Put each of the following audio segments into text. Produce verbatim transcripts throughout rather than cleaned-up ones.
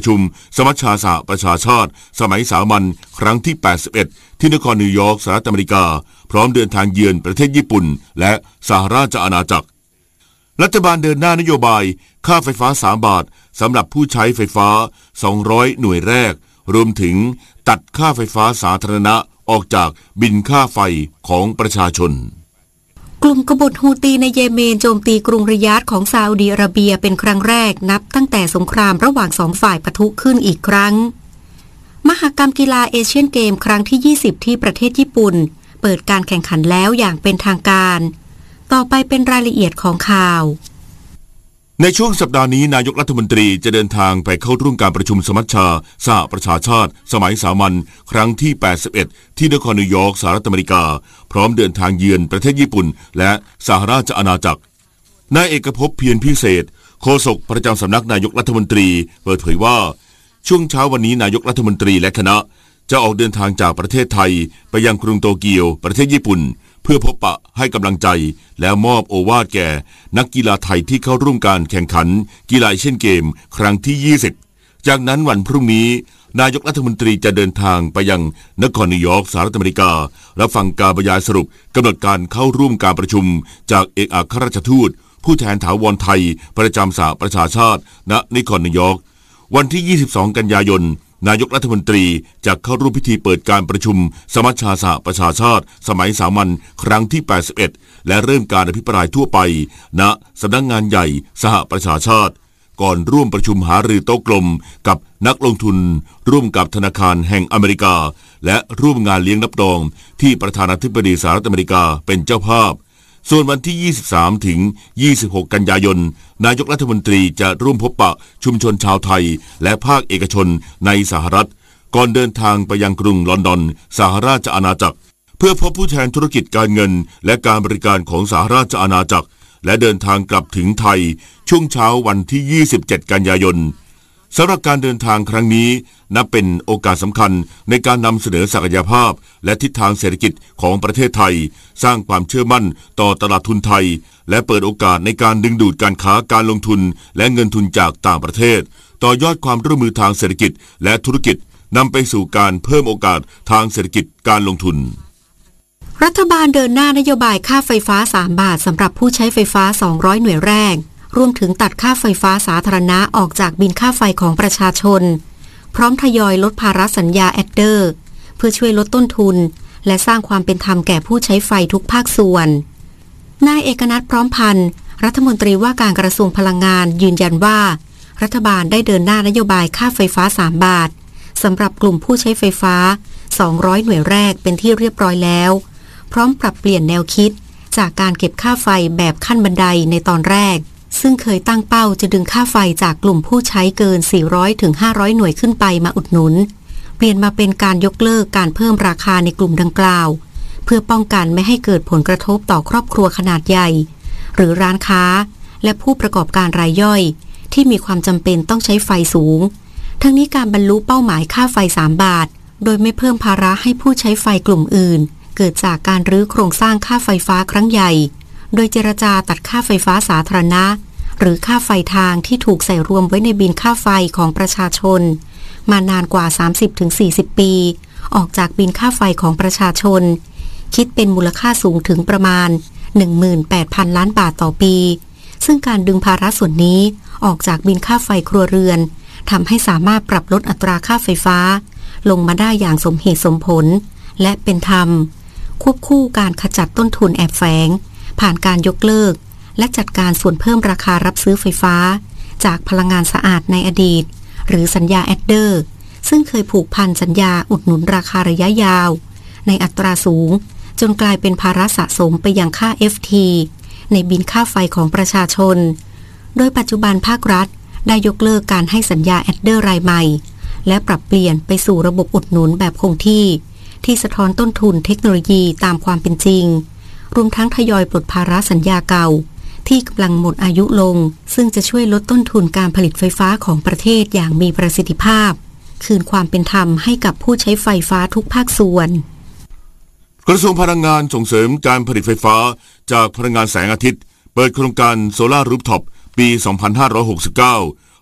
ประชุมสมัชชาสหประชาชาติสมัยสามัญครั้งที่แปดสิบเอ็ดที่นครนิวยอร์กสหรัฐอเมริกาพร้อมเดินทางเยือนประเทศญี่ปุ่นและสหราชอาณาจักรรัฐบาลเดินหน้านโยบายค่าไฟฟ้าสามบาทสำหรับผู้ใช้ไฟฟ้าสองร้อยหน่วยแรกรวมถึงตัดค่าไฟฟ้าสาธารณะออกจากบิลค่าไฟของประชาชนกลุ่มกบฏฮูตีในเยเมนโจมตีกรุงริยาดของซาอุดิอาระเบียเป็นครั้งแรกนับตั้งแต่สงครามระหว่างสองฝ่ายปะทุขึ้นอีกครั้งมหกรรมกีฬาเอเชียนเกมครั้งที่ยี่สิบที่ประเทศญี่ปุ่นเปิดการแข่งขันแล้วอย่างเป็นทางการต่อไปเป็นรายละเอียดของข่าวในช่วงสัปดาห์นี้นายกรัฐมนตรีจะเดินทางไปเข้าร่วมการประชุมสมัชชาสหประชาชาติสมัยสามัญครั้งที่แปดสิบเอ็ดที่นครนิวยอร์กสหรัฐอเมริกาพร้อมเดินทางเยือนประเทศญี่ปุ่นและสหราชอาณาจักรนายเอกภพเพียรพิเศษโฆษกประจำสำนักนายกรัฐมนตรีเปิดเผยว่าช่วงเช้าวันนี้นายกรัฐมนตรีและคณะจะออกเดินทางจากประเทศไทยไปยังกรุงโตเกียวประเทศญี่ปุ่นเพื่อพบปะให้กำลังใจและมอบโอวาทแก่นักกีฬาไทยที่เข้าร่วมการแข่งขันกีฬาเอเชียนเกมครั้งที่ยี่สิบจากนั้นวันพรุ่งนี้นายกรัฐมนตรีจะเดินทางไปยังนครนิวยอร์กสหรัฐอเมริการับฟังการบรรยายสรุปกำหนดการเข้าร่วมการประชุมจากเอกอัครราชทูตผู้แทนถาวรไทยประจำสหประชาชาติณนครนิวยอร์กวันที่ยี่สิบสองกันยายนนายกรัฐมนตรีจะเข้าร่วมพิธีเปิดการประชุมสมัชชาสหประชาชาติสมัยสามัญครั้งที่แปดสิบเอ็ดและเริ่มการอภิปรายทั่วไปณสำนักงานใหญ่สหประชาชาติก่อนร่วมประชุมหารือโต๊ะกลมกับนักลงทุนร่วมกับธนาคารแห่งอเมริกาและร่วมงานเลี้ยงรับรองที่ประธานาธิบดีสหรัฐอเมริกาเป็นเจ้าภาพส่วนวันที่ยี่สิบสามถึงยี่สิบหกกันยายนนายกรัฐมนตรีจะร่วมพบปะชุมชนชาวไทยและภาคเอกชนในสหรัฐก่อนเดินทางไปยังกรุงลอนดอนสหราชอาณาจักรเพื่อพบผู้แทนธุรกิจการเงินและการบริการของสหราชอาณาจักรและเดินทางกลับถึงไทยช่วงเช้าวันที่ยี่สิบเจ็ดกันยายนสำหรับการเดินทางครั้งนี้นับเป็นโอกาสสำคัญในการนำเสนอศักยภาพและทิศทางเศรษฐกิจของประเทศไทยสร้างความเชื่อมั่นต่อตลาดทุนไทยและเปิดโอกาสในการดึงดูดการค้าการลงทุนและเงินทุนจากต่างประเทศต่อยอดความร่วมมือทางเศรษฐกิจและธุรกิจนำไปสู่การเพิ่มโอกาสทางเศรษฐกิจการลงทุนรัฐบาลเดินหน้านโยบายค่าไฟฟ้าสามบาทสำหรับผู้ใช้ไฟฟ้าสองร้อยหน่วยแรกรวมถึงตัดค่าไฟฟ้าสาธารณะออกจากบิลค่าไฟของประชาชนพร้อมทยอยลดภาระสัญญาแอดเดอร์เพื่อช่วยลดต้นทุนและสร้างความเป็นธรรมแก่ผู้ใช้ไฟทุกภาคส่วนนายเอกนัทพร้อมพันธ์รัฐมนตรีว่าการกระทรวงพลังงานยืนยันว่ารัฐบาลได้เดินหน้านโยบายค่าไฟฟ้าสามบาทสำหรับกลุ่มผู้ใช้ไฟฟ้าสองร้อยหน่วยแรกเป็นที่เรียบร้อยแล้วพร้อมปรับเปลี่ยนแนวคิดจากการเก็บค่าไฟแบบขั้นบันไดในตอนแรกซึ่งเคยตั้งเป้าจะดึงค่าไฟจากกลุ่มผู้ใช้เกินสี่ร้อยถึงห้าร้อยหน่วยขึ้นไปมาอุดหนุนเปลี่ยนมาเป็นการยกเลิกการเพิ่มราคาในกลุ่มดังกล่าวเพื่อป้องกันไม่ให้เกิดผลกระทบต่อครอบครัวขนาดใหญ่หรือร้านค้าและผู้ประกอบการรายย่อยที่มีความจำเป็นต้องใช้ไฟสูงทั้งนี้การบรรลุเป้าหมายค่าไฟสามบาทโดยไม่เพิ่มภาระให้ผู้ใช้ไฟกลุ่มอื่นเกิดจากการรื้อโครงสร้างค่าไฟฟ้าครั้งใหญ่โดยเจรจาตัดค่าไฟฟ้าสาธารณะหรือค่าไฟทางที่ถูกใส่รวมไว้ในบิลค่าไฟของประชาชนมานานกว่า สามสิบถึงสี่สิบ ปีออกจากบิลค่าไฟของประชาชนคิดเป็นมูลค่าสูงถึงประมาณ หนึ่งหมื่นแปดพัน ล้านบาทต่อปีซึ่งการดึงภาระส่วนนี้ออกจากบิลค่าไฟครัวเรือนทำให้สามารถปรับลดอัตราค่าไฟฟ้าลงมาได้อย่างสมเหตุสมผลและเป็นธรรมควบคู่การขจัดต้นทุนแอบแฝงผ่านการยกเลิกและจัดการส่วนเพิ่มราคารับซื้อไฟฟ้าจากพลังงานสะอาดในอดีตหรือสัญญาแอดเดอร์ซึ่งเคยผูกพันสัญญาอุดหนุนราคาระยะยาวในอัตราสูงจนกลายเป็นภาระสะสมไปยังค่า เอฟ ที ในบิลค่าไฟของประชาชนโดยปัจจุบันภาครัฐได้ยกเลิกการให้สัญญาแอดเดอร์รายใหม่และปรับเปลี่ยนไปสู่ระบบอุดหนุนแบบคงที่ที่สะท้อนต้นทุนเทคโนโลยีตามความเป็นจริงรวมทั้งทยอยปลดภาระสัญญาเก่าที่กำลังหมดอายุลงซึ่งจะช่วยลดต้นทุนการผลิตไฟฟ้าของประเทศอย่างมีประสิทธิภาพคืนความเป็นธรรมให้กับผู้ใช้ไฟฟ้าทุกภาคส่วนกระทรวงพลังงานส่งเสริมการผลิตไฟฟ้าจากพลังงานแสงอาทิตย์เปิดโครงการโซลาร์รูฟท็อปปี สองพันห้าร้อยหกสิบเก้า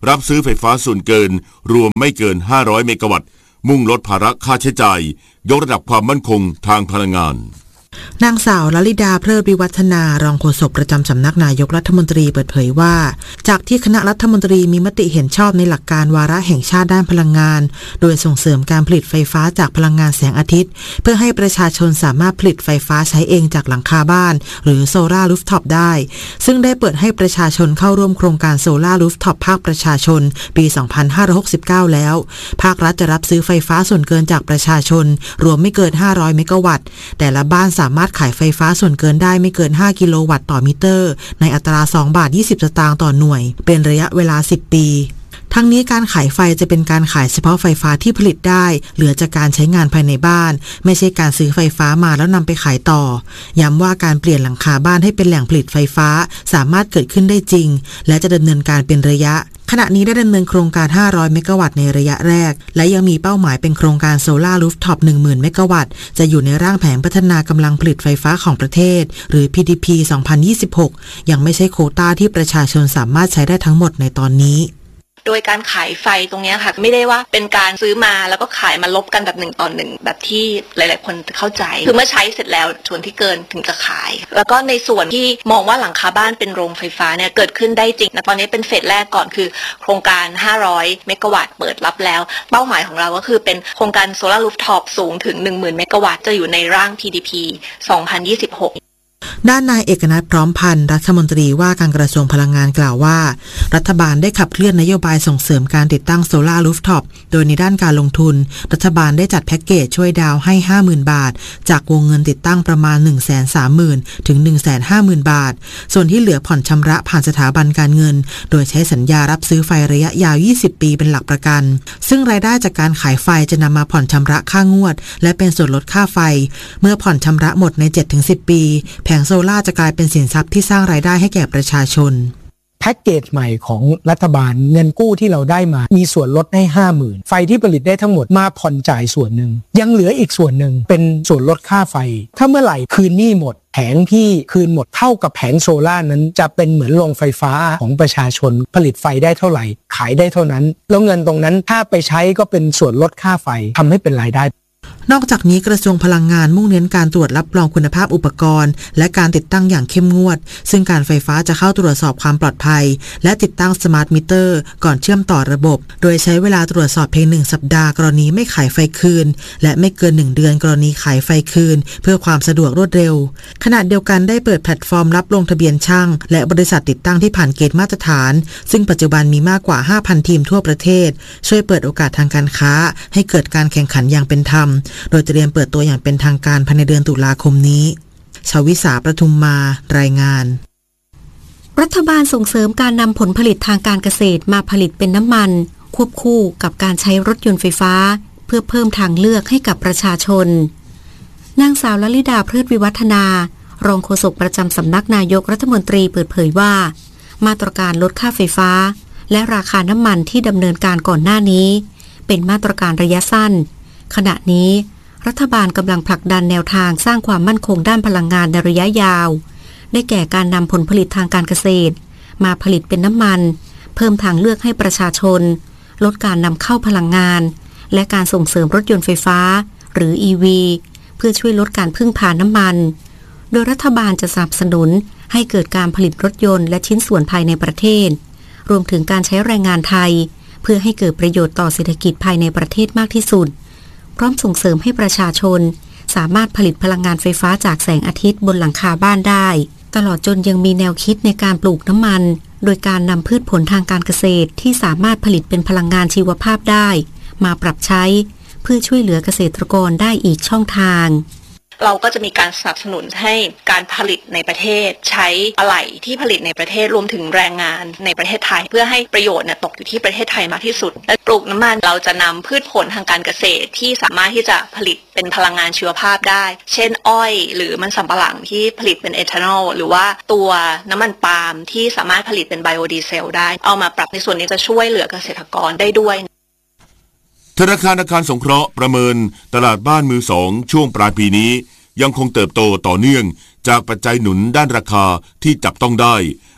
รับซื้อไฟฟ้าส่วนเกินรวมไม่เกินห้าร้อยเมกะวัตต์มุ่งลดภาระค่าใช้จ่ายยกระดับความมั่นคงทางพลังงานนางสาวลลิดาเพลิดวิวัฒนารองโฆษกประจำสำนักนายกรัฐมนตรีเปิดเผยว่าจากที่คณะรัฐมนตรีมีมติเห็นชอบในหลักการวาระแห่งชาติด้านพลังงานโดยส่งเสริมการผลิตไฟฟ้าจากพลังงานแสงอาทิตย์เพื่อให้ประชาชนสามารถผลิตไฟฟ้าใช้เองจากหลังคาบ้านหรือโซลาร์รูฟท็อปได้ซึ่งได้เปิดให้ประชาชนเข้าร่วมโครงการโซลาร์รูฟท็อปภาคประชาชนปีสองพันห้าร้อยหกสิบเก้าแล้วภาครัฐจะรับซื้อไฟฟ้าส่วนเกินจากประชาชนรวมไม่เกินห้าร้อยเมกะวัตต์แต่ละบ้านสามารถขายไฟฟ้าส่วนเกินได้ไม่เกินห้ากิโลวัตต์ต่อมิเตอร์ในอัตราสองบาทยี่สิบสตางค์ต่อหน่วยเป็นระยะเวลาสิบปีทั้งนี้การขายไฟจะเป็นการขายเฉพาะไฟฟ้าที่ผลิตได้เหลือจากการใช้งานภายในบ้านไม่ใช่การซื้อไฟฟ้ามาแล้วนำไปขายต่อย้ำว่าการเปลี่ยนหลังคาบ้านให้เป็นแหล่งผลิตไฟฟ้าสามารถเกิดขึ้นได้จริงและจะดำเนินการเป็นระยะขณะนี้ได้ดำเนินโครงการห้าร้อยเมกะวัตต์ในระยะแรกและยังมีเป้าหมายเป็นโครงการโซลาร์รูฟท็อป หนึ่งหมื่น เมกะวัตต์จะอยู่ในร่างแผนพัฒนากำลังผลิตไฟฟ้าของประเทศหรือ พี ดี พี สองพันยี่สิบหกยังไม่ใช่โควต้าที่ประชาชนสามารถใช้ได้ทั้งหมดในตอนนี้โดยการขายไฟตรงนี้ค่ะไม่ได้ว่าเป็นการซื้อมาแล้วก็ขายมาลบกันแบบหนึ่งต่อหนึ่งแบบที่หลายๆคนเข้าใจคือเมื่อใช้เสร็จแล้วส่วนที่เกินถึงจะขายแล้วก็ในส่วนที่มองว่าหลังคาบ้านเป็นโรงไฟฟ้าเนี่ยเกิดขึ้นได้จริงนะตอนนี้เป็นเฟสแรกก่อนคือโครงการห้าร้อยเมกะวัตต์เปิดรับแล้วเป้าหมายของเราก็คือเป็นโครงการโซลาร์รูฟท็อปสูงถึง หนึ่งหมื่น เมกะวัตต์จะอยู่ในร่าง พี ดี พี สองพันยี่สิบหกด้านนายเอกนัทพร้อมพันธ์รัฐมนตรีว่าการกระทรวงพลังงานกล่าวว่ารัฐบาลได้ขับเคลื่อนนโยบายส่งเสริมการติดตั้งโซลาร์รูฟท็อปโดยในด้านการลงทุนรัฐบาลได้จัดแพ็กเกจช่วยดาวให้ ห้าหมื่น บาทจากวงเงินติดตั้งประมาณ หนึ่งแสนสามหมื่น ถึง หนึ่งแสนห้าหมื่น บาทส่วนที่เหลือผ่อนชำระผ่านสถาบันการเงินโดยใช้สัญญารับซื้อไฟระยะยาวยี่สิบปีเป็นหลักประกันซึ่งรายได้จากการขายไฟจะนำมาผ่อนชำระค่างวดและเป็นส่วนลดค่าไฟเมื่อผ่อนชำระหมดใน เจ็ดถึงสิบ ปีแผงโซล่าจะกลายเป็นสินทรัพย์ที่สร้างรายได้ให้แก่ประชาชนแพ็กเกจใหม่ของรัฐบาลเงินกู้ที่เราได้มามีส่วนลดให้ ห้าหมื่น ไฟที่ผลิตได้ทั้งหมดมาผ่อนจ่ายส่วนหนึ่งยังเหลืออีกส่วนหนึ่งเป็นส่วนลดค่าไฟถ้าเมื่อไหร่คืนหนี้หมดแผงที่คืนหมดเท่ากับแผงโซล่านั้นจะเป็นเหมือนโรงไฟฟ้าของประชาชนผลิตไฟได้เท่าไหร่ขายได้เท่านั้นแล้วเงินตรงนั้นถ้าไปใช้ก็เป็นส่วนลดค่าไฟทำให้เป็นรายได้นอกจากนี้กระทรวงพลังงานมุ่งเน้นการตรวจรับรองคุณภาพอุปกรณ์และการติดตั้งอย่างเข้มงวดซึ่งการไฟฟ้าจะเข้าตรวจสอบความปลอดภัยและติดตั้งสมาร์ทมิเตอร์ก่อนเชื่อมต่อระบบโดยใช้เวลาตรวจสอบเพียงหนึ่งสัปดาห์กรณีไม่ขายไฟคืนและไม่เกินหนึ่งเดือนกรณีขายไฟคืนเพื่อความสะดวกรวดเร็วขณะเดียวกันได้เปิดแพลตฟอร์มรับลงทะเบียนช่างและบริษัทติดตั้งที่ผ่านเกณฑ์มาตรฐานซึ่งปัจจุบันมีมากกว่า ห้าพัน ทีมทั่วประเทศช่วยเปิดโอกาสทางการค้าให้เกิดการแข่งขันอย่างเป็นธรรมโดยเตรียมเปิดตัวอย่างเป็นทางการภายในเดือนตุลาคมนี้ชวิสาประทุมมารายงานรัฐบาลส่งเสริมการนำผลผลิตทางการเกษตรมาผลิตเป็นน้ำมันควบคู่กับการใช้รถยนต์ไฟฟ้าเพื่อเพิ่มทางเลือกให้กับประชาชนนางสาวลลิดาเพลิดวิวัฒนารองโฆษกประจำสำนักนายกรัฐมนตรีเปิดเผยว่ามาตรการลดค่าไฟฟ้าและราคาน้ำมันที่ดำเนินการก่อนหน้านี้เป็นมาตรการระยะสั้นขณะนี้รัฐบาลกำลังผลักดันแนวทางสร้างความมั่นคงด้านพลังงานในระยะยาวได้แก่การนำผลผลิตทางการเกษตรมาผลิตเป็นน้ำมันเพิ่มทางเลือกให้ประชาชนลดการนำเข้าพลังงานและการส่งเสริมรถยนต์ไฟฟ้าหรือ อี วี เพื่อช่วยลดการพึ่งพาน้ำมันโดยรัฐบาลจะสนับสนุนให้เกิดการผลิตรถยนต์และชิ้นส่วนภายในประเทศรวมถึงการใช้แรงงานไทยเพื่อให้เกิดประโยชน์ต่อเศรษฐกิจภายในประเทศมากที่สุดพร้อมส่งเสริมให้ประชาชนสามารถผลิตพลังงานไฟฟ้าจากแสงอาทิตย์บนหลังคาบ้านได้ตลอดจนยังมีแนวคิดในการปลูกน้ำมันโดยการนำพืชผลทางการเกษตรที่สามารถผลิตเป็นพลังงานชีวภาพได้มาปรับใช้เพื่อช่วยเหลือเกษตรกรได้อีกช่องทางเราก็จะมีการสนับสนุนให้การผลิตในประเทศใช้อะไหล่ที่ผลิตในประเทศรวมถึงแรงงานในประเทศไทยเพื่อให้ประโยชน์เนี่ยตกอยู่ที่ประเทศไทยมากที่สุดและปลูกน้ำมันเราจะนำพืชผลทางการเกษตรที่สามารถที่จะผลิตเป็นพลังงานชีวภาพได้เช่นอ้อยหรือมันสำปะหลังที่ผลิตเป็นเอทานอลหรือว่าตัวน้ำมันปาล์มที่สามารถผลิตเป็นไบโอดีเซลได้เอามาปรับในส่วนนี้จะช่วยเหลือเกษตรกรได้ด้วยธนาคารอาคารสงเคราะห์ประเมินตลาดบ้านมือสองช่วงปลายปีนี้ยังคงเติบโตต่อเนื่องจากปัจจัยหนุนด้านราคาที่จับต้องได้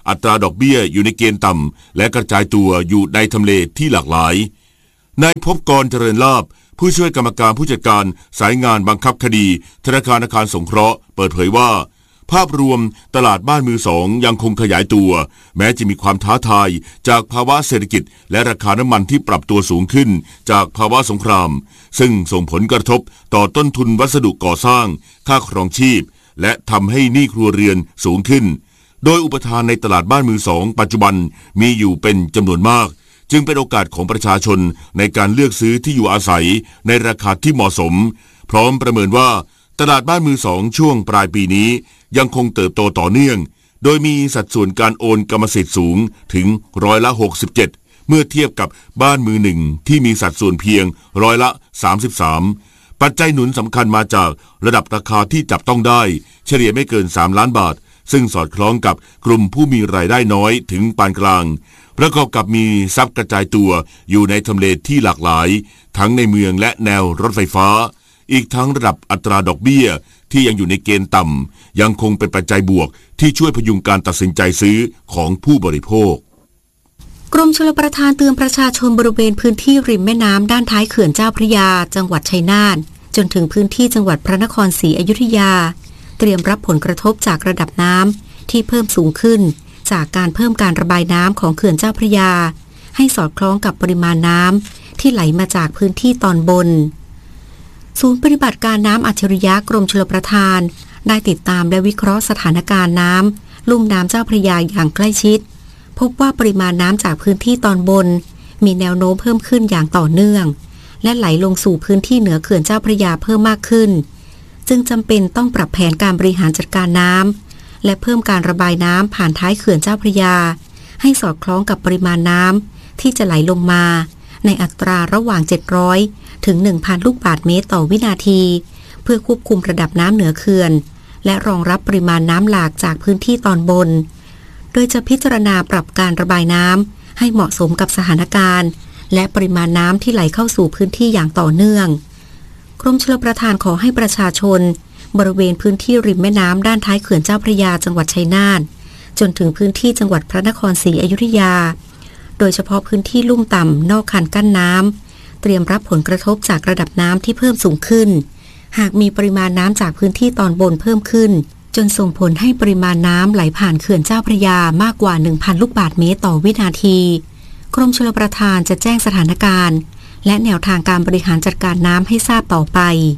อัตราดอกเบี้ยอยู่ในเกณฑ์ต่ำและกระจายตัวอยู่ในทำเลที่หลากหลายนายภพกรเจริญลาภผู้ช่วยกรรมการผู้จัดการสายงานบังคับคดีธนาคารอาคารสงเคราะห์เปิดเผยว่าภาพรวมตลาดบ้านมือสองยังคงขยายตัวแม้จะมีความท้าทายจากภาวะเศรษฐกิจและราคาน้ำมันที่ปรับตัวสูงขึ้นจากภาวะสงครามซึ่งส่งผลกระทบต่อต้นทุนวัสดุก่อสร้างค่าครองชีพและทำให้หนี้ครัวเรือนสูงขึ้นโดยอุปทานในตลาดบ้านมือสองปัจจุบันมีอยู่เป็นจำนวนมากจึงเป็นโอกาสของประชาชนในการเลือกซื้อที่อยู่อาศัยในราคาที่เหมาะสมพร้อมประเมินว่าตลาดบ้านมือสองช่วงปลายปีนี้ยังคงเติบโตต่อเนื่องโดยมีสัดส่วนการโอนกรรมสิทธิ์สูงถึงร้อยละหกสิบเจ็ดเมื่อเทียบกับบ้านมือหนึ่งที่มีสัดส่วนเพียงร้อยละสามสิบสามปัจจัยหนุนสำคัญมาจากระดับราคาที่จับต้องได้เฉลี่ยไม่เกินสามล้านบาทซึ่งสอดคล้องกับกลุ่มผู้มีรายได้น้อยถึงปานกลางประกอบกับมีทรัพย์กระจายตัวอยู่ในทำเลที่หลากหลายทั้งในเมืองและแนวรถไฟฟ้าอีกทั้งระดับอัตราดอกเบี้ยที่ยังอยู่ในเกณฑ์ต่ำยังคงเป็นปัจจัยบวกที่ช่วยพยุงการตัดสินใจซื้อของผู้บริโภคกรมชลประทานเตือนประชาชนบริเวณพื้นที่ริมแม่น้ำด้านท้ายเขื่อนเจ้าพระยาจังหวัดชัยนาทจนถึงพื้นที่จังหวัดพระนครศรีอยุธยาเตรียมรับผลกระทบจากระดับน้ำที่เพิ่มสูงขึ้นจากการเพิ่มการระบายน้ำของเขื่อนเจ้าพระยาให้สอดคล้องกับปริมาณน้ำที่ไหลมาจากพื้นที่ตอนบนศูนย์ปฏิบัติการน้ำอัจฉริยะกรมชลประทานได้ติดตามและวิเคราะห์สถานการณ์น้ำลุ่มน้ำเจ้าพระยาอย่างใกล้ชิดพบว่าปริมาณน้ำจากพื้นที่ตอนบนมีแนวโน้มเพิ่มขึ้นอย่างต่อเนื่องและไหลลงสู่พื้นที่เหนือเขื่อนเจ้าพระยาเพิ่มมากขึ้นจึงจำเป็นต้องปรับแผนการบริหารจัดการน้ำและเพิ่มการระบายน้ำผ่านท้ายเขื่อนเจ้าพระยาให้สอดคล้องกับปริมาณน้ำที่จะไหลลงมาในอัตราระหว่างเจ็ดร้อยถึง หนึ่งพัน ลูกบาศก์เมตรต่อวินาทีเพื่อควบคุมระดับน้ำเหนือเขื่อนและรองรับปริมาณน้ำหลากจากพื้นที่ตอนบนโดยจะพิจารณาปรับการระบายน้ำให้เหมาะสมกับสถานการณ์และปริมาณน้ำที่ไหลเข้าสู่พื้นที่อย่างต่อเนื่องกรมชลประทานขอให้ประชาชนบริเวณพื้นที่ริมแม่น้ำด้านท้ายเขื่อนเจ้าพระยาจังหวัดชัยนาทจนถึงพื้นที่จังหวัดพระนครศรีอยุธยาโดยเฉพาะพื้นที่ลุ่มต่ำนอกคันกั้นน้ำเตรียมรับผลกระทบจากระดับน้ำที่เพิ่มสูงขึ้นหากมีปริมาณน้ำจากพื้นที่ตอนบนเพิ่มขึ้นจนส่งผลให้ปริมาณน้ำไหลผ่านเขื่อนเจ้าพระยามากกว่า หนึ่งพัน ลูกบาศก์เมตรต่อวินาทีกรมชลประทานจะแจ้งสถานการณ์และแนวทางการบริหารจัดการน้ำให้ทราบต่อไป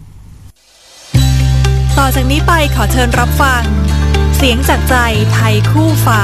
ต่อจากนี้ไปขอเชิญรับฟังเสียงจากใจไทยคู่ฟ้า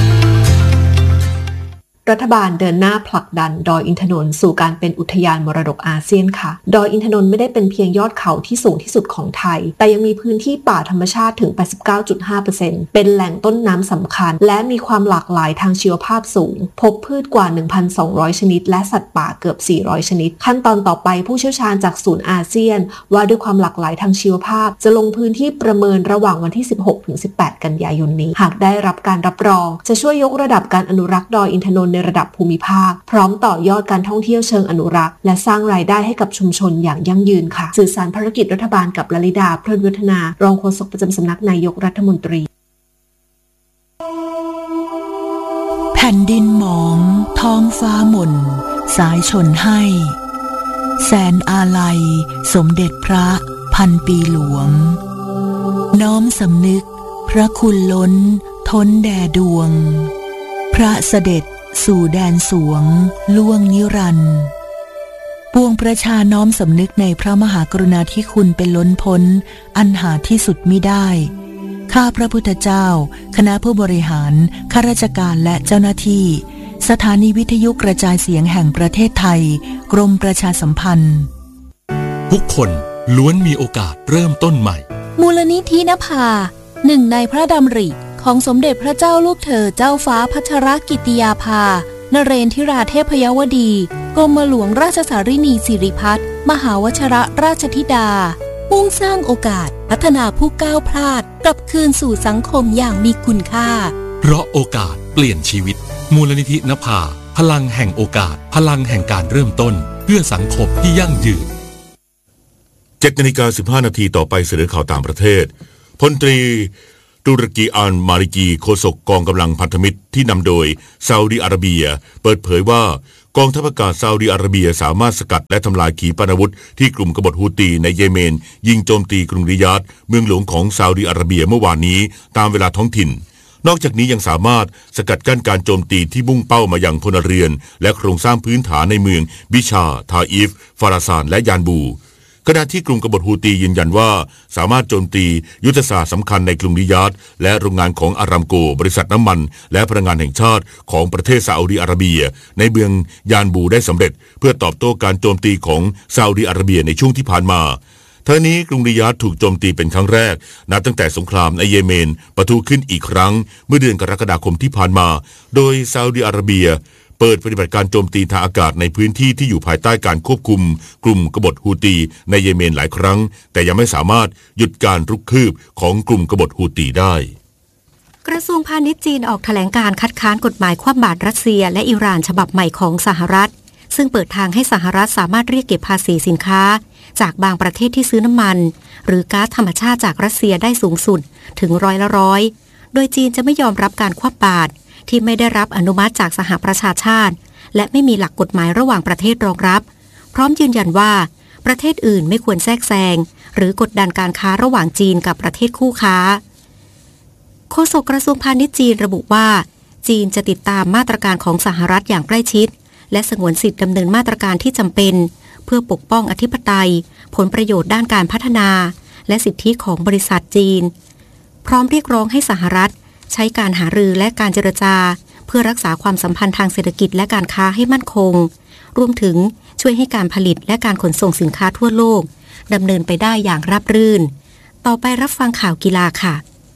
รัฐบาลเดินหน้าผลักดันดอยอินทนนท์สู่การเป็นอุทยานมรดกอาเซียนค่ะดอยอินทนนท์ไม่ได้เป็นเพียงยอดเขาที่สูงที่สุดของไทยแต่ยังมีพื้นที่ป่าธรรมชาติถึง แปดสิบเก้าจุดห้าเปอร์เซ็นต์ เป็นแหล่งต้นน้ำสำคัญและมีความหลากหลายทางชีวภาพสูงพบพืชกว่า หนึ่งพันสองร้อย ชนิดและสัตว์ป่าเกือบสี่ร้อยชนิดขั้นตอนต่อไปผู้เชี่ยวชาญจากศูนย์อาเซียนว่าด้วยความหลากหลายทางชีวภาพจะลงพื้นที่ประเมินระหว่างวันที่ สิบหกถึงสิบแปด กันยายนนี้หากได้รับการรับรองจะช่วยยกระดับการอนุรักษ์ดอยอินทนนท์ในระดับภูมิภาคพร้อมต่อยอดการท่องเที่ยวเชิงอนุรักษ์และสร้างรายได้ให้กับชุมชนอย่างยั่งยืนค่ะสื่อสารภารกิจรัฐบาลกับลลิดาเพลินวัฒนารองโฆษกประจำสำนักนายกรัฐมนตรีแผ่นดินหมองท้องฟ้าหม่นสายชนให้แสนอาลัยสมเด็จพระพันปีหลวงน้อมสำนึกพระคุณล้นท้นแด่ดวงพระเสด็จสู่แดนสวงล่วงนิรันดร์ปวงประชาน้อมสำนึกในพระมหากรุณาธิคุณเป็นล้นพ้นอันหาที่สุดมิได้ข้าพระพุทธเจ้าคณะผู้บริหารข้าราชการและเจ้าหน้าที่สถานีวิทยุกระจายเสียงแห่งประเทศไทยกรมประชาสัมพันธ์ทุกคนล้วนมีโอกาสเริ่มต้นใหม่มูลนิธินภาหนึ่งในพระดำริของสมเด็จพระเจ้าลูกเธอเจ้าฟ้าพัชรกิติยาภานเรนทิราเทพยวดีกรมหลวงราชสารินีสิริพัฒน์มหาวชิรราชธิดามุ่งสร้างโอกาสพัฒนาผู้ก้าวพลาดกลับคืนสู่สังคมอย่างมีคุณค่าเพราะโอกาสเปลี่ยนชีวิตมูลนิธินภาพลังแห่งโอกาสพลังแห่งการเริ่มต้นเพื่อสังคมที่ยั่งยืนเจ็ดนาฬิกาสิบห้านาทีต่อไปเสนอข่าวต่างประเทศพลตรีตุรกีอันมาริกีโฆษกกองกำลังพันธมิตรที่นำโดยซาอุดิอาระเบียเปิดเผยว่ากองทัพอากาศซาอุดิอาระเบียสามารถสกัดและทำลายขีปนาวุธที่กลุ่มกบฏฮูตีในเยเมนยิงโจมตีกรุงริยาดเมืองหลวงของซาอุดิอาระเบียเมื่อวานนี้ตามเวลาท้องถิ่นนอกจากนี้ยังสามารถสกัดกั้นการโจมตีที่มุ่งเป้ามายังพลเรือนและโครงสร้างพื้นฐานในเมืองบิชาทาอิฟฟาราซานและยานบูขณะที่กลุ่มกบฏฮูตียืนยันว่าสามารถโจมตียุทธศาสตร์สำคัญในกรุงริยาดและโรงงานของอารามโกบริษัทน้ำมันและพลังงานแห่งชาติของประเทศซาอุดิอาระเบียในเมืองยานบูได้สำเร็จเพื่อตอบโต้การโจมตีของซาอุดิอาระเบียในช่วงที่ผ่านมาทั้งนี้กรุงริยาดถูกโจมตีเป็นครั้งแรกนับตั้งแต่สงครามในเยเมนปะทุขึ้นอีกครั้งเมื่อเดือนกรกฎาคมที่ผ่านมาโดยซาอุดิอาระเบียเปิดปฏิบัติการโจมตีทางอากาศในพื้นที่ที่อยู่ภายใต้การควบคุมกลุ่มกบฏฮูตีในเยเมนหลายครั้งแต่ยังไม่สามารถหยุดการรุกคืบของกลุ่มกบฏฮูตีได้กระทรวงพาณิชย์จีนออกแถลงการคัดค้านกฎหมายคว่ำบาตรรัสเซียและอิหร่านฉบับใหม่ของสหรัฐซึ่งเปิดทางให้สหรัฐสามารถเรียกเก็บภาษีสินค้าจากบางประเทศที่ซื้อน้ำมันหรือก๊าซธรรมชาติจากรัสเซียได้สูงสุดถึงร้อยละร้อยโดยจีนจะไม่ยอมรับการคว่ำบาตรที่ไม่ได้รับอนุมัติจากสหประชาชาติและไม่มีหลักกฎหมายระหว่างประเทศรองรับพร้อมยืนยันว่าประเทศอื่นไม่ควรแทรกแซงหรือกดดันการค้าระหว่างจีนกับประเทศคู่ค้าโฆษกกระทรวงพาณิชย์จีนระบุว่าจีนจะติดตามมาตรการของสหรัฐอย่างใกล้ชิดและสงวนสิทธิดำเนินมาตรการที่จำเป็นเพื่อปกป้องอธิปไตยผลประโยชน์ด้านการพัฒนาและสิทธิของบริษัทจีนพร้อมเรียกร้องให้สหรัฐใช้การหารือและการเจรจาเพื่อรักษาความสัมพันธ์ทางเศรษฐกิจและการค้าให้มั่นคงรวมถึงช่วยให้การผลิตและการขนส่งสินค้าทั่วโลกดำเนินไปได้อย่างราบรื่นต่อไปรับฟังข่าวกีฬาค่ะ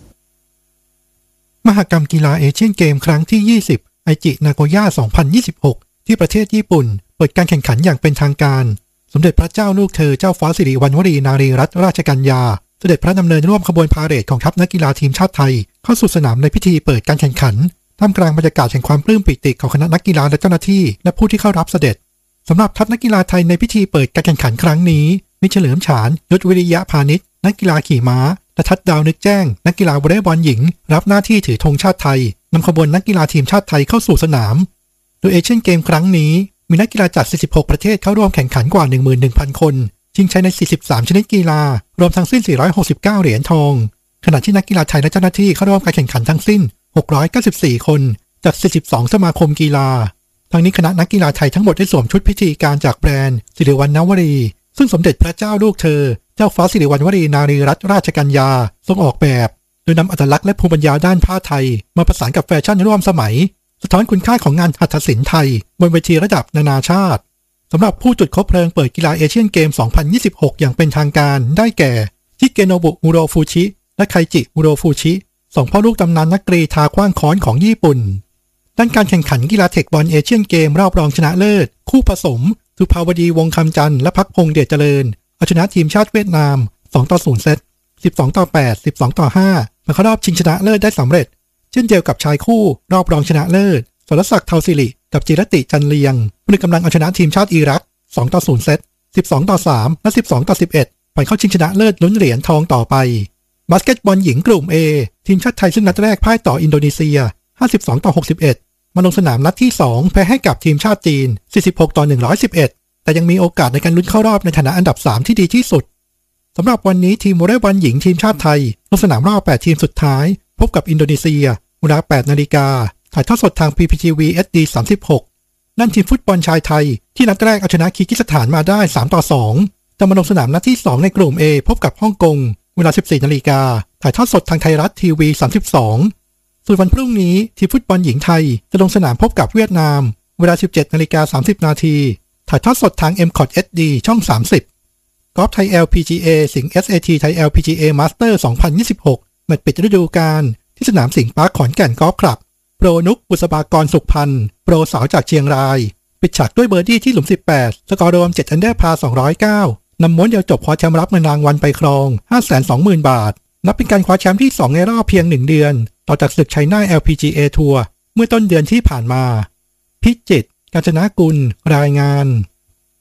มหกรรมกีฬาเอเชียนเกมครั้งที่ยี่สิบไอจินาโกย่าสองพันยี่สิบหกที่ประเทศญี่ปุ่นเปิดการแข่งขันอย่างเป็นทางการสมเด็จพระเจ้าลูกเธอเจ้าฟ้าสิริวัณวรีนารีรัตนราชกัญญาเสด็จพระดำเนินร่วมขบวนพาเหรดของทัพนักกีฬาทีมชาติไทยเข้าสู่สนามในพิธีเปิดการแข่งขันท่ามกลางบรรยากาศแห่งความปลื้มปิติของคณะนักกีฬาและเจ้าหน้าที่และผู้ที่เข้ารับเสด็จสำหรับทัพนักกีฬาไทยในพิธีเปิดการแข่งขันครั้งนี้มิเฉลิมฉานยศวิริยะพาณิชย์นักกีฬาขี่ม้าและทัศน์ดาวนึกแจ้งนักกีฬาวอลเลย์บอลหญิงรับหน้าที่ถือธงชาติไทยนำขบวนนักกีฬาทีมชาติไทยเข้าสู่สนามโดยเอเชียนเกมครั้งนี้มีนักกีฬาจากสี่สิบหกประเทศเข้าร่วมแข่งขันกว่า หนึ่งหมื่นหนึ่งพัน คนชิงชัยในสี่สิบสามชนิดกีฬารวมทั้งสิ้นสี่ร้อยหกสิบเก้าเหรียญทองขณะที่นักกีฬาไทยและเจ้าหน้าที่เข้าร่วมการแข่งขันทั้งสิ้นหกร้อยเก้าสิบสี่คนจากสี่สิบสองสมาคมกีฬาทั้งนี้คณะนักกีฬาไทยทั้งหมดได้สวมชุดพิธีการจากแบรนด์สิริวัณณวรีซึ่งสมเด็จพระเจ้าลูกเธอเจ้าฟ้าสิริวัณวรีนารีรัตนราชกัญญาทรงออกแบบโดยนำอัตลักษณ์และภูมิปัญญาด้านผ้าไทยมาผสานกับแฟชั่นร่วมสมัยสะท้อนคุณค่าของงานหัตถศิลป์ไทยบนเวทีระดับนานาชาติสำหรับผู้จุดคบเพลิงเปิดกีฬาเอเชียนเกม สองพันยี่สิบหก อย่างเป็นทางการได้แก่ชิเกโนบุมูโรฟูชิและไคจิมูโรฟูชิสองพ่อลูกตำนานนักกรีฑาขว้างค้อนของญี่ปุ่นด้านการแข่งขันกีฬาเทคบอลเอเชียนเกมรอบรองชนะเลิศคู่ผสมสุภาวดีวงคำจันทร์และพักพงษ์เดชเจริญเอาชนะทีมชาติเวียดนามสองต่อศูนย์เซตสิบสองต่อแปด สิบสองต่อห้ามาเข้ารอบชิงชนะเลิศได้สำเร็จเช่นเดียวกับชายคู่รอบรองชนะเลิศสรศักดิ์เทาสิริกับจิรติจันเลียงผู้กำลังเอาชนะทีมชาติอิรักสองต่อศูนย์เซตสิบสองต่อสามและสิบสองต่อสิบเอ็ดไปเข้าชิงชนะเลิศลุ้นเหรียญทองต่อไปบาสเกตบอลหญิงกลุ่ม A ทีมชาติไทยซึ่งนัดแรกพ่ายต่ออินโดนีเซียห้าสิบสองต่อหกสิบเอ็ดมาลงสนามนัดที่สองแพ้ให้กับทีมชาติจีนสี่สิบหกต่อหนึ่งร้อยสิบเอ็ดแต่ยังมีโอกาสในการลุ้นเข้ารอบในฐานะอันดับสามที่ดีที่สุดสำหรับวันนี้ทีมวอลเลย์บอลหญิงทีมชาติไทยลงสนามรอบแปดทีมสุดท้ายพบกับอินโดนีเซียเวลา แปดนาฬิกาถ่ายทอดสดทาง พี พี ที วี เอส ดี สามสิบหกนั่นทีมฟุตบอลชายไทยที่นัดแรกเอาชนะคีร์กิสถานมาได้สามต่อสองจะมาลงสนามนัดที่สองในกลุ่ม A พบกับฮ่องกงเวลา สิบสี่นาฬิกาถ่ายทอดสดทางไทยรัฐทีวีสามสิบสองส่วนวันพรุ่งนี้ทีมฟุตบอลหญิงไทยจะลงสนามพบกับเวียดนามเวลา สิบเจ็ดนาฬิกาสามสิบนาทีถ่ายทอดสดทาง เอ็ม คอท เอส ดี ช่องสามสิบกอล์ฟไทย แอล พี จี เอ สิงห์ เอส เอ ที ไทย แอล พี จี เอ Master สองพันยี่สิบหกแมตช์ปิดฤดูกาลที่สนามสิงห์ปาร์คขอนแก่นกอล์ฟคลับโปรนุกบุษบากรสุขพันธ์โปรสาวจากเชียงรายปิดฉากด้วยเบอร์ดี้ที่หลุมสิบแปดสกอร์รวมเจ็ดอันเดอร์พาสองร้อยเก้านำม้วนเดียวจบคว้าแชมป์รับเงินรางวัลไปครอง ห้าแสนสองหมื่น บาทนับเป็นการคว้าแชมป์ที่สองในรอบเพียงหนึ่งเดือนต่อจากศึกไชน่า แอล พี จี เอ ทัวร์เมื่อต้นเดือนที่ผ่านมาพิจิตรกาญจนกุลรายงาน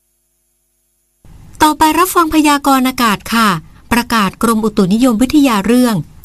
ต่อไปรับฟังพยากรณ์อากาศค่ะประกาศกรมอุตุนิยมวิทยาเรื่อง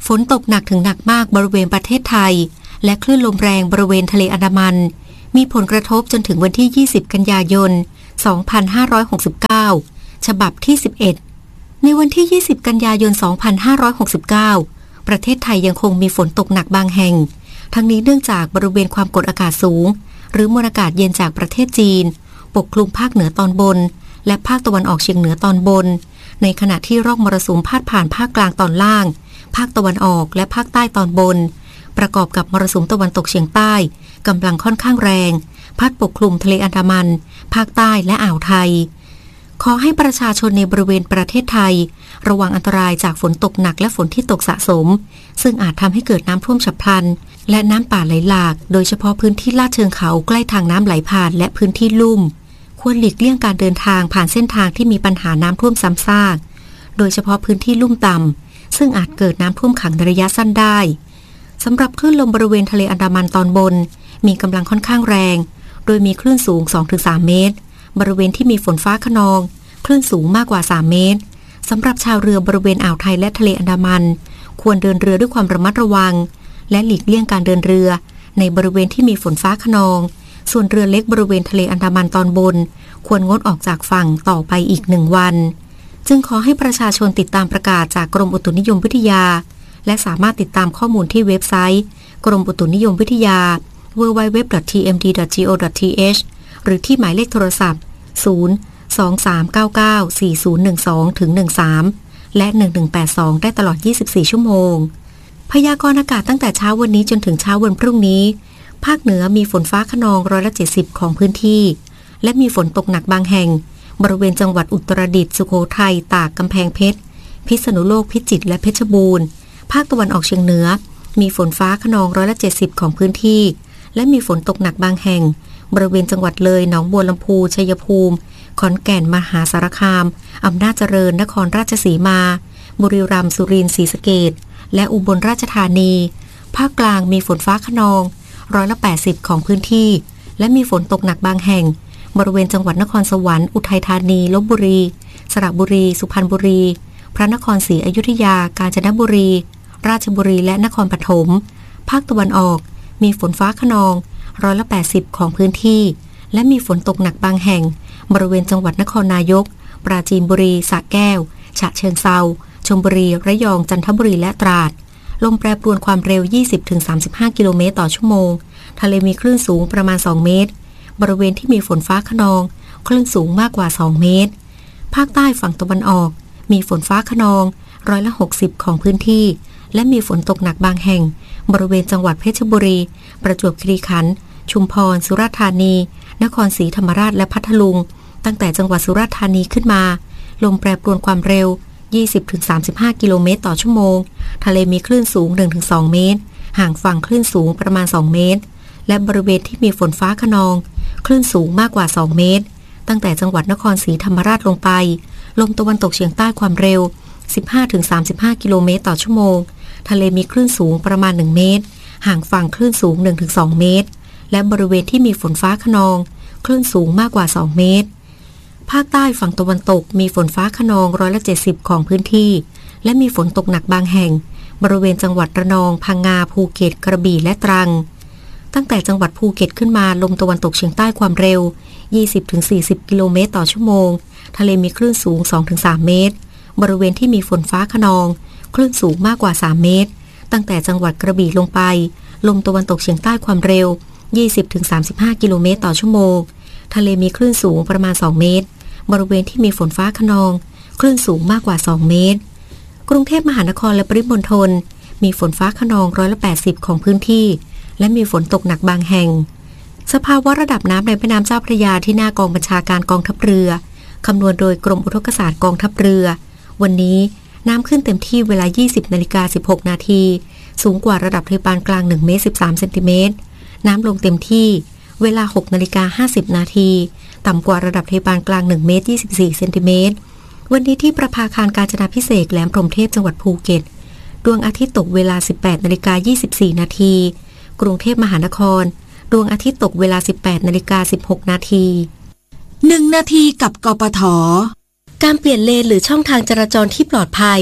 ฝนตกหนักถึงหนักมากบริเวณประเทศไทยและคลื่นลมแรงบริเวณทะเลอันดามันมีผลกระทบจนถึงวันที่ยี่สิบกันยายนสองพันห้าร้อยหกสิบเก้าฉบับที่สิบเอ็ดในวันที่ยี่สิบกันยายนสองพันห้าร้อยหกสิบเก้าประเทศไทยยังคงมีฝนตกหนักบางแห่งทั้งนี้เนื่องจากบริเวณความกดอากาศสูงหรือมวลอากาศเย็นจากประเทศจีนปกคลุมภาคเหนือตอนบนและภาคตะวันออกเฉียงเหนือตอนบนในขณะที่ร่องมรสุมพาดผ่านภาคกลางตอนล่างภาคตะวันออกและภาคใต้ตอนบนประกอบกับมรสุมตะวันตกเฉียงใต้กำลังค่อนข้างแรงพัดปกคลุมทะเลอันดามันภาคใต้และอ่าวไทยขอให้ประชาชนในบริเวณประเทศไทยระวังอันตรายจากฝนตกหนักและฝนที่ตกสะสมซึ่งอาจทำให้เกิดน้ำท่วมฉับพลันและน้ำป่าไหลหลากโดยเฉพาะพื้นที่ลาดเชิงเขาใกล้ทางน้ำไหลผ่านและพื้นที่ลุ่มควรหลีกเลี่ยงการเดินทางผ่านเส้นทางที่มีปัญหาน้ำท่วมซ้ำซากโดยเฉพาะพื้นที่ลุ่มต่ำซึ่งอาจเกิดน้ำท่วมขังในระยะสั้นได้สำหรับคลื่นลมบริเวณทะเลอันดามันตอนบนมีกำลังค่อนข้างแรงโดยมีคลื่นสูง สองถึงสาม เมตรบริเวณที่มีฝนฟ้าคะนองคลื่นสูงมากกว่าสามเมตรสำหรับชาวเรือบริเวณอ่าวไทยและทะเลอันดามันควรเดินเรือด้วยความระมัดระวังและหลีกเลี่ยงการเดินเรือในบริเวณที่มีฝนฟ้าคะนองส่วนเรือเล็กบริเวณทะเลอันดามันตอนบนควรงดออกจากฝั่งต่อไปอีกหนึ่งวันจึงขอให้ประชาชนติดตามประกาศจากกรมอุตุนิยมวิทยาและสามารถติดตามข้อมูลที่เว็บไซต์กรมอุตุนิยมวิทยา ดับเบิลยู ดับเบิลยู ดับเบิลยู ดอท ที เอ็ม ดี ดอท จี โอ ดอท ที เอช หรือที่หมายเลขโทรศัพท์ศูนย์ สอง สาม เก้า เก้า สี่ ศูนย์ หนึ่ง สอง ถึง หนึ่ง สาม และหนึ่ง หนึ่ง แปด สองได้ตลอดยี่สิบสี่ชั่วโมงพยากรณ์อากาศตั้งแต่เช้าวันนี้จนถึงเช้าวันพรุ่งนี้ภาคเหนือมีฝนฟ้าคะนองร้อยละเจ็ดสิบของพื้นที่และมีฝนตกหนักบางแห่งบริเวณจังหวัดอุตรดิตถ์สุโขทัยตากกำแพงเพชรพิษณุโลกพิจิตรและเพชรบูรณ์ภาคตะวันออกเฉียงเหนือมีฝนฟ้าคะนองร้อยละเจ็ดสิบของพื้นที่และมีฝนตกหนักบางแห่งบริเวณจังหวัดเลยหนองบัวลำพูชัยภูมิขอนแก่นมหาสารคามอำนาจเจริญนครราชสีมาบุรีรัมย์สุรินทร์ศรีสะเกษและอุบลราชธานีภาคกลางมีฝนฟ้าคะนองร้อยละแปดสิบของพื้นที่และมีฝนตกหนักบางแห่งบริเวณจังหวัดนครสวรรค์อุทัยธานีลพบุรีสระบุรีสุพรรณบุรีพระนครศรีอยุธยากาญจนบุรีราชบุรีและนครปฐมภาคตะวันออกมีฝนฟ้าคะนองร้อยละแปดสิบของพื้นที่และมีฝนตกหนักบางแห่งบริเวณจังหวัดนครนายกปราจีนบุรีสระแก้วฉะเชิงเทราชลบุรีระยองจันทบุรีและตราดลมแปรปรวนความเร็ว ยี่สิบถึงสามสิบห้า กิโลเมตรต่อชั่วโมงทะเลมีคลื่นสูงประมาณสองเมตรบริเวณที่มีฝนฟ้าคะนองคลื่นสูงมากกว่าสองเมตรภาคใต้ฝั่งตะวันออกมีฝนฟ้าคะนองร้อยละหกสิบของพื้นที่และมีฝนตกหนักบางแห่งบริเวณจังหวัดเพชรบุรีประจวบคีรีขันธ์ชุมพรสุราษฎร์ธานีนครศรีธรรมราชและพัทลุงตั้งแต่จังหวัดสุราษฎร์ธานีขึ้นมาลมแปรปรวนความเร็ว ยี่สิบถึงสามสิบห้า กิโลเมตรต่อชั่วโมงทะเลมีคลื่นสูง หนึ่งถึงสอง เมตรห่างฝั่งคลื่นสูงประมาณสองเมตรและบริเวณที่มีฝนฟ้าคะนองคลื่นสูงมากกว่าสองเมตรตั้งแต่จังหวัดนครศรีธรรมราชลงไปลมตะวันตกเฉียงใต้ความเร็ว สิบห้าถึงสามสิบห้า กิโลเมตรต่อชั่วโมงทะเลมีคลื่นสูงประมาณหนึ่งเมตรห่างฝั่งคลื่นสูง หนึ่งถึงสอง เมตรและบริเวณที่มีฝนฟ้าคะนองคลื่นสูงมากกว่าสองเมตรภาคใต้ฝั่งตะวันตกมีฝนฟ้าคะนองร้อยละเจ็ดสิบของพื้นที่และมีฝนตกหนักบางแห่งบริเวณจังหวัดระนองพังงาภูเก็ตกระบี่และตรังตั้งแต่จังหวัดภูเก็ตขึ้นมาลมตะวันตกเฉียงใต้ความเร็ว ยี่สิบถึงสี่สิบ กิโลเมตรต่อชั่วโมงทะเลมีคลื่นสูง สองถึงสาม เมตรบริเวณที่มีฝนฟ้าคะนองคลื่นสูงมากกว่าสามเมตรตั้งแต่จังหวัดกระบี่ลงไปลมตะวันตกเฉียงใต้ความเร็ว ยี่สิบถึงสามสิบห้า กิโลเมตรต่อชั่วโมงทะเลมีคลื่นสูงประมาณสองเมตรบริเวณที่มีฝนฟ้าคะนองคลื่นสูงมากกว่าสองเมตรกรุงเทพมหานครและปริมณฑลมีฝนฟ้าคะนองร้อยละแปดสิบของพื้นที่และมีฝนตกหนักบางแห่งสภาวะระดับน้ำในแม่น้ำเจ้าพระยาที่หน้ากองบัญชาการกองทัพเรือคำนวณโดยกรมอุทกศาสตร์กองทัพเรือวันนี้น้ำขึ้นเต็มที่เวลา ยี่สิบนาฬิกาสิบหกนาทีสูงกว่าระดับทะเลปานกลางหนึ่งเมตรสิบสามเซนติเมตรน้ำลงเต็มที่เวลา หกนาฬิกาห้าสิบนาทีต่ำกว่าระดับทะเลปานกลางหนึ่งเมตรยี่สิบสี่เซนติเมตรวันนี้ที่ประภาคารกาญจนาภิเษกแหลมพรหมเทพจังหวัดภูเก็ตดวงอาทิตย์ตกเวลา สิบแปดนาฬิกายี่สิบสี่นาทีกรุงเทพมหานครดวงอาทิตย์ตกเวลา สิบแปดนาฬิกาสิบหกนาทีหนึ่งนาทีกับกปท. การเปลี่ยนเลนหรือช่องทางจราจรที่ปลอดภัย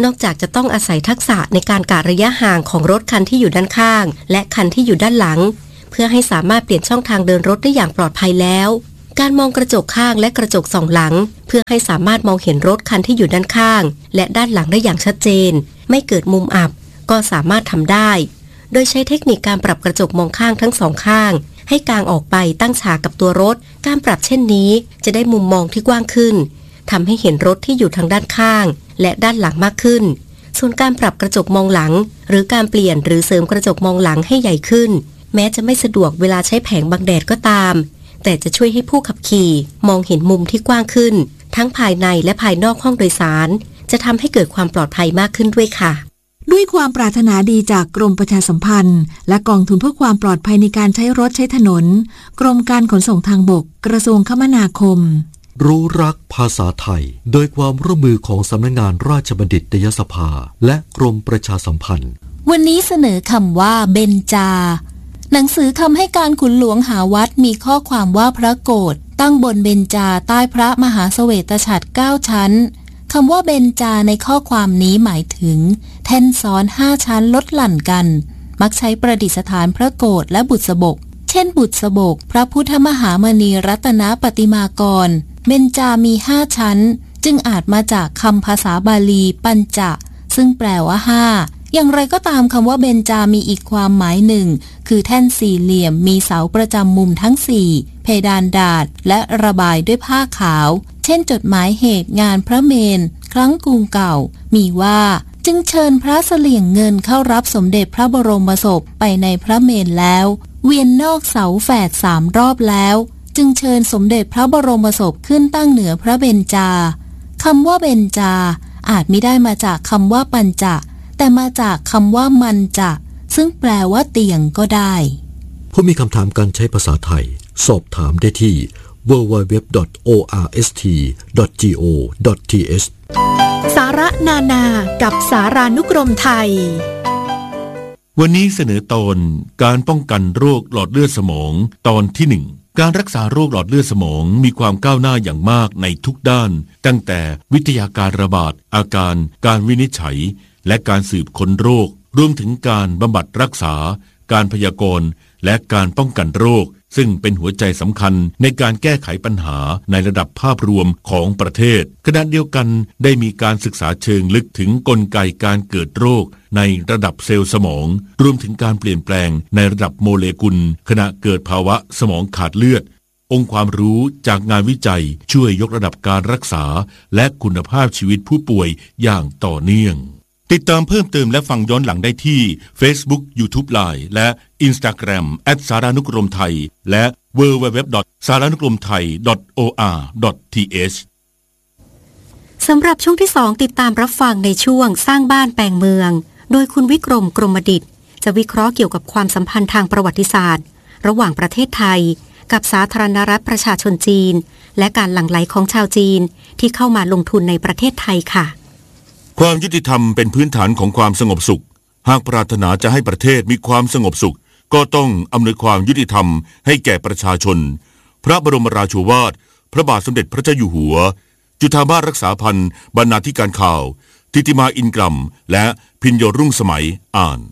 นอกจากจะต้องอาศัยทักษะในการกะระยะห่างของรถคันที่อยู่ด้านข้างและคันที่อยู่ด้านหลังเพื่อให้สามารถเปลี่ยนช่องทางเดินรถได้อย่างปลอดภัยแล้วการมองกระจกข้างและกระจกส่องหลังเพื่อให้สามารถมองเห็นรถคันที่อยู่ด้านข้างและด้านหลังได้อย่างชัดเจนไม่เกิดมุมอับก็สามารถทำได้โดยใช้เทคนิคการปรับกระจกมองข้างทั้งสองข้างให้กางออกไปตั้งฉากกับตัวรถการปรับเช่นนี้จะได้มุมมองที่กว้างขึ้นทำให้เห็นรถที่อยู่ทางด้านข้างและด้านหลังมากขึ้นส่วนการปรับกระจกมองหลังหรือการเปลี่ยนหรือเสริมกระจกมองหลังให้ใหญ่ขึ้นแม้จะไม่สะดวกเวลาใช้แผงบังแดดก็ตามแต่จะช่วยให้ผู้ขับขี่มองเห็นมุมที่กว้างขึ้นทั้งภายในและภายนอกห้องโดยสารจะทำให้เกิดความปลอดภัยมากขึ้นด้วยค่ะด้วยความปรารถนาดีจากกรมประชาสัมพันธ์และกองทุนเพื่อความปลอดภัยในการใช้รถใช้ถนนกรมการขนส่งทางบกกระทรวงคมนาคมรู้รักภาษาไทยโดยความร่วมมือของสำนักงานราชบัณฑิตยสภาและกรมประชาสัมพันธ์วันนี้เสนอคำว่าเบญจาหนังสือคำให้การขุนหลวงหาวัดมีข้อความว่าพระโกฏตั้งบนเบญจาใต้พระมหาเสวตฉัตรเก้าชั้นคำว่าเบญจาในข้อความนี้หมายถึงแท่นซ้อนห้าชั้นลดหลั่นกันมักใช้ประดิษฐานพระโกฏและบุษบกเช่นบุษบกพระพุทธมหามณีรัตนปฏิมากรเบญจามีห้าชั้นจึงอาจมาจากคำภาษาบาลีปัญจซึ่งแปลว่าห้าอย่างไรก็ตามคำว่าเบญจามีอีกความหมายหนึ่งคือแท่นสี่เหลี่ยมมีเสาประจำมุมทั้งสี่เพดานดาษและระบายด้วยผ้าขาวเช่นจดหมายเหตุงานพระเมรุครั้งกรุงเก่ามีว่าจึงเชิญพระเสลี่ยงเงินเข้ารับสมเด็จพระบรมศพไปในพระเมรุแล้วเวียนนอกเสาแฝดสามรอบแล้วจึงเชิญสมเด็จพระบรมศพขึ้นตั้งเหนือพระเบญจาคำว่าเบญจาอาจมิได้มาจากคำว่าปัญจแต่มาจากคำว่ามันจะซึ่งแปลว่าเตียงก็ได้ผู้มีคำถามการใช้ภาษาไทยสอบถามได้ที่ ดับเบิลยู ดับเบิลยู ดับเบิลยู ดอท โอ อาร์ เอส ที ดอท จี โอ ดอท ที เอชสาระนานากับสารานุกรมไทยวันนี้เสนอตอนการป้องกันโรคหลอดเลือดสมองตอนที่หนึ่งการรักษาโรคหลอดเลือดสมองมีความก้าวหน้าอย่างมากในทุกด้านตั้งแต่วิทยาการระบาดอาการการวินิจฉัยและการสืบค้นโรครวมถึงการบำบัดรักษาการพยากรณ์และการป้องกันโรคซึ่งเป็นหัวใจสำคัญในการแก้ไขปัญหาในระดับภาพรวมของประเทศขณะเดียวกันได้มีการศึกษาเชิงลึกถึงกลไกการเกิดโรคในระดับเซลล์สมองรวมถึงการเปลี่ยนแปลงในระดับโมเลกุลขณะเกิดภาวะสมองขาดเลือดองค์ความรู้จากงานวิจัยช่วยยกระดับการรักษาและคุณภาพชีวิตผู้ป่วยอย่างต่อเนื่องติดตามเพิ่มเติมและฟังย้อนหลังได้ที่ Facebook YouTube Line และ Instagram แอท สารานุกรมไทยและ ดับเบิลยู ดับเบิลยู ดับเบิลยู ดอท สารานุกรมไทย ดอท โอ อาร์ ดอท ที เอชสำหรับช่วงที่สองติดตามรับฟังในช่วงสร้างบ้านแปลงเมืองโดยคุณวิกรมกรมดิษฐ์จะวิเคราะห์เกี่ยวกับความสัมพันธ์ทางประวัติศาสตร์ระหว่างประเทศไทยกับสาธารณรัฐประชาชนจีนและการหลั่งไหลของชาวจีนที่เข้ามาลงทุนในประเทศไทยค่ะความยุติธรรมเป็นพื้นฐานของความสงบสุขหากปรารถนาจะให้ประเทศมีความสงบสุขก็ต้องอำนวยความยุติธรรมให้แก่ประชาชนพระบรมราโชวาทพระบาทสมเด็จพระเจ้าอยู่หัวจุฑามาสรักษาพันธ์บรรณาธิการข่าวทิติมาอินกรัมและพิญโยรุ่งสมัยอ่าน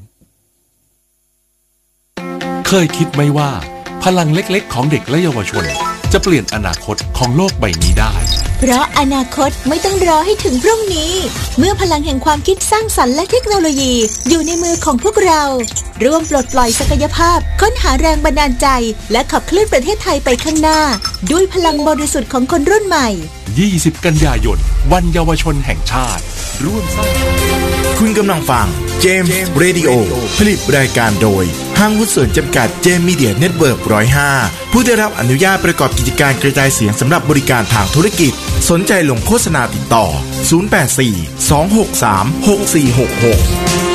เคยคิดไหมว่าพลังเล็กๆของเด็กและเยาวชนจะเปลี่ยนอนาคตของโลกใบนี้ได้เพราะอนาคตไม่ต้องรอให้ถึงพรุ่งนี้เมื่อพลังแห่งความคิดสร้างสรรค์และเทคโนโลยีอยู่ในมือของพวกเราร่วมปลดปล่อยศักยภาพค้นหาแรงบันดาลใจและขับเคลื่อนประเทศไทยไปข้างหน้าด้วยพลังบริสุทธิ์ของคนรุ่นใหม่ยี่สิบกันยายนวันเยาวชนแห่งชาติร่วมสร้างคุณกำลังฟังเจมส์เรดิโอผลิตรายการโดยห้างหุ้นส่วนจำกัดเจมส์มีเดียเน็ตเวิร์กหนึ่งศูนย์ห้าผู้ได้รับอนุญาตประกอบกิจการกระจายเสียงสำหรับบริการทางธุรกิจสนใจลงโฆษณาติดต่อศูนย์ แปด สี่ สอง หก สาม หก สี่ หก หก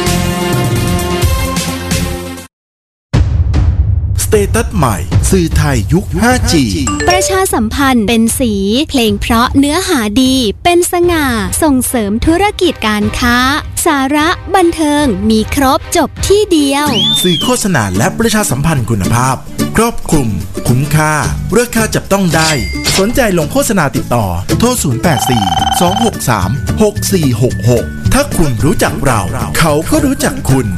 สเตตัสใหม่สื่อไทยยุค ห้าจีประชาสัมพันธ์เป็นสีเพลงเพราะเนื้อหาดีเป็นสง่าส่งเสริมธุรกิจการค้าสาระบันเทิงมีครบจบที่เดียวสื่อโฆษณาและประชาสัมพันธ์คุณภาพครอบคลุมคุ้มค่าราคาจับต้องได้สนใจลงโฆษณาติดต่อโทรศูนย์ แปด สี่ สอง หก สาม หก สี่ หก หกถ้าคุณรู้จักเราเขาก็รู้จักคุณ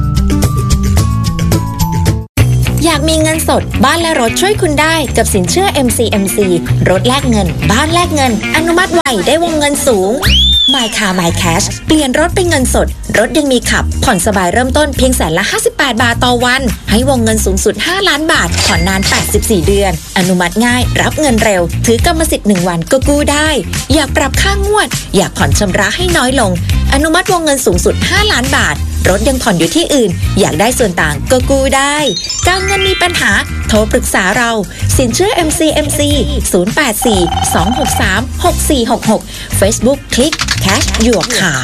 อยากมีเงินสดบ้านและรถช่วยคุณได้กับสินเชื่อ เอ็ม ซี เอ็ม ซี รถแลกเงินบ้านแลกเงินอนุมัติไวได้วงเงินสูง My Car My Cash เปลี่ยนรถเป็นเงินสดรถยังมีขับผ่อนสบายเริ่มต้นเพียงแสนละห้าสิบแปดบาทต่อวันให้วงเงินสูงสุดห้าล้านบาทผ่อนนานแปดสิบสี่เดือนอนุมัติง่ายรับเงินเร็วถือกรรมสิทธิ์หนึ่งวันก็กู้ได้อยากปรับค่างวดอยากผ่อนชำระให้น้อยลงอนุมัติวงเงินสูงสุดห้าล้านบาทรถยังผ่อนอยู่ที่อื่นอยากได้ส่วนต่างก็กู้ได้การเงินมีปัญหาโทรปรึกษาเราสินเชื่อ เอ็ม ซี เอ็ม ซี ศูนย์ แปด สี่ สอง หก สาม หก สี่ หก หก Facebook คลิก Cash Your Car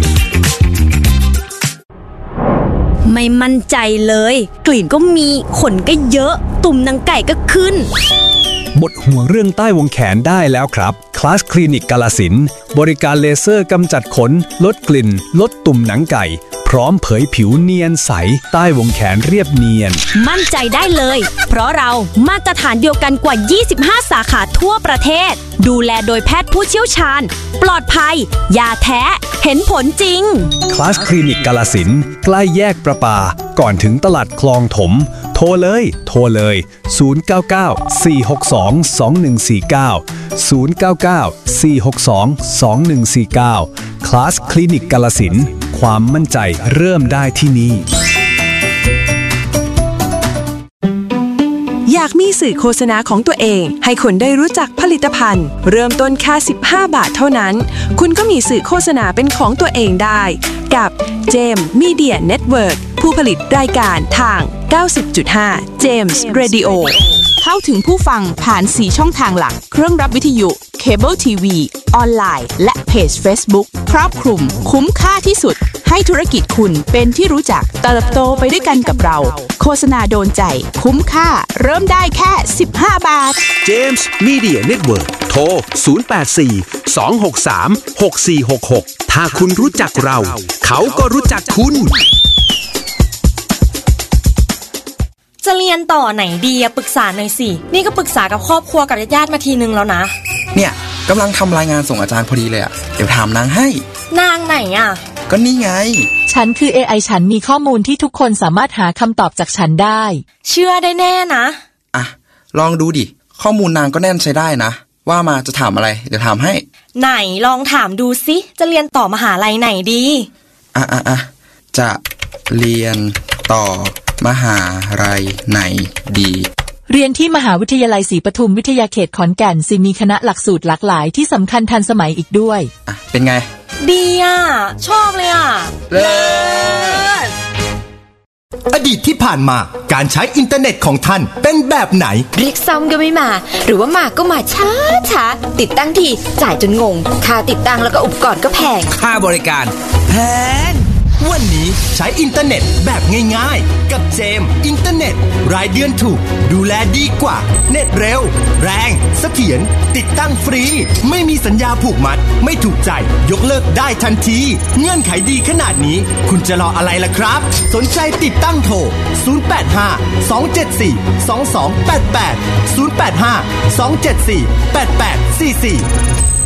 ไม่มั่นใจเลยกลิ่นก็มีขนก็เยอะตุ่มหนังไก่ก็ขึ้นหมดห่วงเรื่องใต้วงแขนได้แล้วครับคลาสคลินิกกาฬสินธุ์บริการเลเซอร์กำจัดขนลดกลิ่นลดตุ่มหนังไก่พร้อมเผยผิวเนียนใสใต้วงแขนเรียบเนียนมั่นใจได้เลยเพราะเรามาตรฐานเดียวกันกว่ายี่สิบห้าสาขาทั่วประเทศดูแลโดยแพทย์ผู้เชี่ยวชาญปลอดภัยยาแท้เห็นผลจริงคลาสคลินิกกาฬสินธุ์ใกล้แยกประปาก่อนถึงตลาดคลองถมโทรเลยโทรเลยศูนย์ เก้า เก้า สี่ หก สอง สอง หนึ่ง สี่ เก้า ศูนย์ เก้า เก้า สี่ หก สอง สอง หนึ่ง สี่ เก้าคลาสคลินิกกาฬสินธุ์ความมั่นใจเริ่มได้ที่นี่อยากมีสื่อโฆษณาของตัวเองให้คนได้รู้จักผลิตภัณฑ์เริ่มต้นแค่สิบห้าบาทเท่านั้นคุณก็มีสื่อโฆษณาเป็นของตัวเองได้กับ เจมส์ Media Network ผู้ผลิตรายการทาง เก้าสิบจุดห้า เจมส์ Radio เข้าถึงผู้ฟังผ่านสี่ช่องทางหลักเครื่องรับวิทยุเคเบิลทีวีออนไลน์และเพจ Facebook ครอบคลุมคุ้มค่าที่สุดให้ธุรกิจคุณเป็นที่รู้จักเติบโตไปด้วยกันกับเราโฆษณาโดนใจคุ้มค่าเริ่มได้แค่สิบห้าบาท James Media Network โทรศูนย์ แปด สี่ สอง หก สาม หก สี่ หก หกถ้าคุณรู้จักเราเขาก็รู้จักคุณจะเรียนต่อไหนดีอะปรึกษาหน่อยสินี่ก็ปรึกษากับครอบครัวกับญาติมาทีนึงแล้วนะเนี่ยกำลังทำรายงานส่งอาจารย์พอดีเลยอะเดี๋ยวถามนางให้นางไหนอะก็นี่ไงฉันคือ เอ ไอ ฉันมีข้อมูลที่ทุกคนสามารถหาคำตอบจากฉันได้เชื่อได้แน่นะอ่ะลองดูดิข้อมูลนางก็แน่นใช้ได้นะว่ามาจะถามอะไรเดี๋ยวถามให้ไหนลองถามดูสิจะเรียนต่อมหาลัยไหนดีอ่ะอ่ะอ่ะจะเรียนต่อมหาลัยไหนดีเรียนที่มหาวิทยาลัยศรีปทุมวิทยาเขตขอนแก่นสิมีคณะหลักสูตรหลากหลายที่สำคัญทันสมัยอีกด้วยอ่ะเป็นไงดีอ่ะชอบเลยอ่ะเลิศอดีตที่ผ่านมาการใช้อินเทอร์เน็ตของท่านเป็นแบบไหนเรียกซ่อมก็ไม่มาหรือว่ามาก็มาช้าช้าติดตั้งทีจ่ายจนงงค่าติดตั้งแล้วก็อุปกรณ์ก็แพงค่าบริการแพงวันนี้ใช้อินเทอร์เน็ตแบบง่ายๆกับเจมอินเทอร์เน็ตรายเดือนถูกดูแลดีกว่าเน็ตเร็วแรงเสถียรติดตั้งฟรีไม่มีสัญญาผูกมัดไม่ถูกใจยกเลิกได้ทันทีเงื่อนไขดีขนาดนี้คุณจะรออะไรล่ะครับสนใจติดตั้งโทรศูนย์ แปด ห้า สอง เจ็ด สี่ สอง สอง แปด แปด ศูนย์ แปด ห้า สอง เจ็ด สี่ แปด แปด สี่ สี่